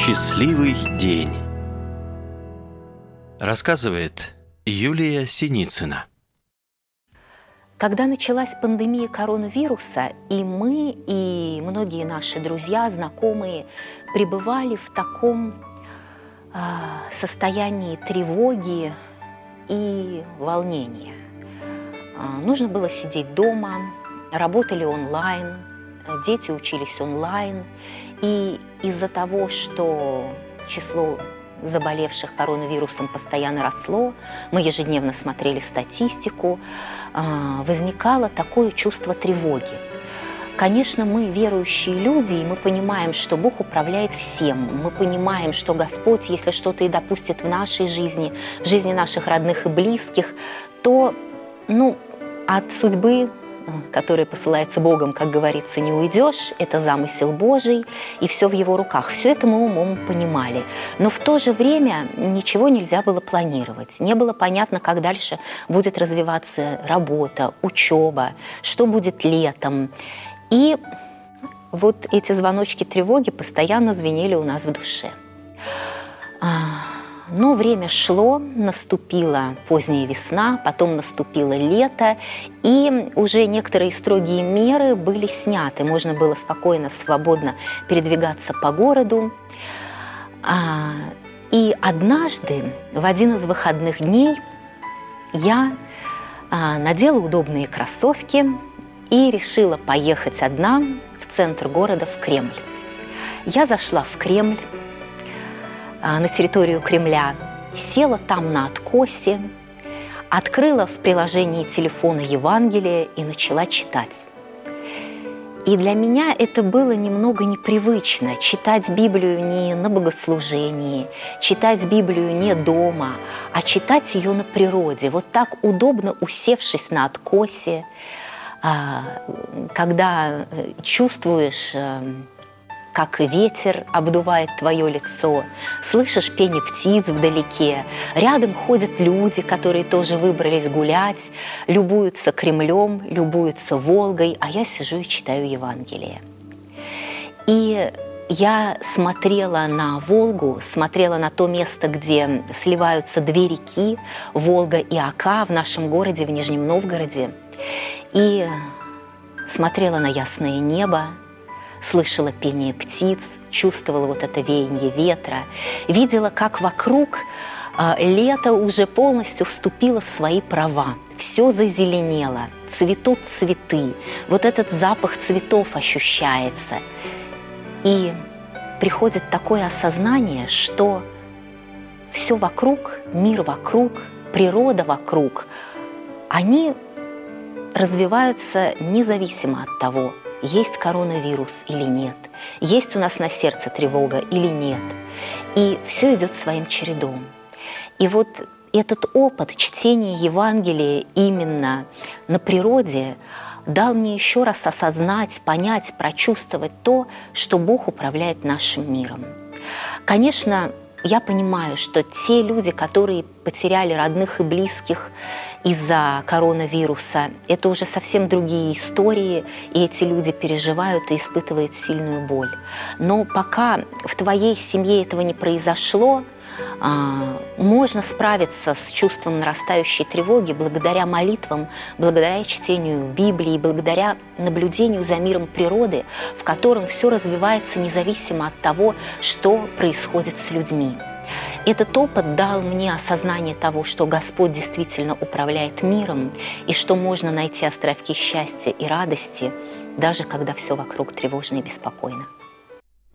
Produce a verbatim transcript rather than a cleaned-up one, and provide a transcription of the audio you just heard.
Счастливый день. Рассказывает Юлия Синицына. Когда началась пандемия коронавируса, и мы, и многие наши друзья, знакомые пребывали в таком э, состоянии тревоги и волнения. Э, нужно было сидеть дома, работали онлайн, дети учились онлайн, и из-за того, что число заболевших коронавирусом постоянно росло, мы ежедневно смотрели статистику, возникало такое чувство тревоги. Конечно, мы верующие люди, и мы понимаем, что Бог управляет всем. Мы понимаем, что Господь, если что-то и допустит в нашей жизни, в жизни наших родных и близких, то ну, от судьбы, который посылается Богом, как говорится, не уйдешь, это замысел Божий, и все в Его руках. Все это мы умом понимали. Но в то же время ничего нельзя было планировать. Не было понятно, как дальше будет развиваться работа, учеба, что будет летом. И вот эти звоночки тревоги постоянно звенели у нас в душе. Но время шло, наступила поздняя весна, потом наступило лето, и уже некоторые строгие меры были сняты. Можно было спокойно, свободно передвигаться по городу. И однажды, в один из выходных дней, я надела удобные кроссовки и решила поехать одна в центр города, в Кремль. Я зашла в Кремль, на территорию Кремля, села там на откосе, открыла в приложении телефона Евангелие и начала читать. И для меня это было немного непривычно, читать Библию не на богослужении, читать Библию не дома, а читать ее на природе, вот так удобно усевшись на откосе, когда чувствуешь, как ветер обдувает твое лицо, слышишь пение птиц вдалеке, рядом ходят люди, которые тоже выбрались гулять, любуются Кремлем, любуются Волгой, а я сижу и читаю Евангелие. И я смотрела на Волгу, смотрела на то место, где сливаются две реки, Волга и Ока, в нашем городе, в Нижнем Новгороде, и смотрела на ясное небо, слышала пение птиц, чувствовала вот это веяние ветра, видела, как вокруг э, лето уже полностью вступило в свои права. Все зазеленело, цветут цветы, вот этот запах цветов ощущается. И приходит такое осознание, что все вокруг, мир вокруг, природа вокруг, они развиваются независимо от того, есть коронавирус или нет, есть у нас на сердце тревога или нет. И все идет своим чередом. И вот этот опыт чтения Евангелия именно на природе дал мне еще раз осознать, понять, прочувствовать то, что Бог управляет нашим миром. Конечно, я понимаю, что те люди, которые потеряли родных и близких из-за коронавируса, это уже совсем другие истории, и эти люди переживают и испытывают сильную боль. Но пока в твоей семье этого не произошло, можно справиться с чувством нарастающей тревоги благодаря молитвам, благодаря чтению Библии, благодаря наблюдению за миром природы, в котором все развивается независимо от того, что происходит с людьми. Этот опыт дал мне осознание того, что Господь действительно управляет миром, и что можно найти островки счастья и радости, даже когда все вокруг тревожно и беспокойно.